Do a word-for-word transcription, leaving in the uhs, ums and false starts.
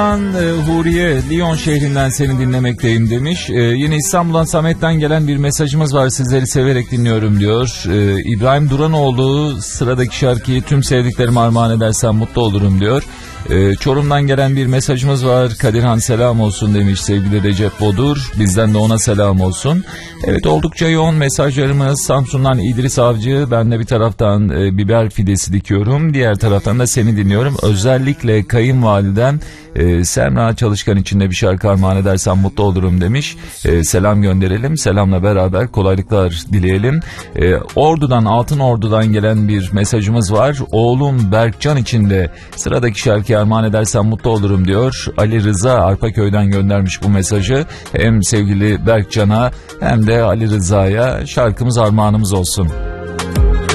E, Huriye, Lyon şehrinden seni dinlemekteyim demiş. E, yine İstanbul'dan Samet'ten gelen bir mesajımız var. Sizleri severek dinliyorum diyor. E, İbrahim Duranoğlu, sıradaki şarkıyı tüm sevdiklerime armağan edersen mutlu olurum diyor. E, Çorum'dan gelen bir mesajımız var. Kadirhan selam olsun demiş sevgili Recep Bodur. Bizden de ona selam olsun. Evet, oldukça yoğun mesajlarımız. Samsun'dan İdris Avcı, ben de bir taraftan e, biber fidesi dikiyorum, diğer taraftan da seni dinliyorum. Özellikle kayınvaliden e, Semra Çalışkan için de bir şarkı armağan edersen mutlu olurum demiş. E, selam gönderelim. Selamla beraber kolaylıklar dileyelim. E, Ordu'dan, Altın Ordu'dan gelen bir mesajımız var. Oğlum Berkcan için de sıradaki şarkı armağan edersen mutlu olurum diyor. Ali Rıza Arpaköy'den göndermiş bu mesajı. Hem sevgili Berkcan'a hem de Ali Rıza'ya şarkımız armağanımız olsun.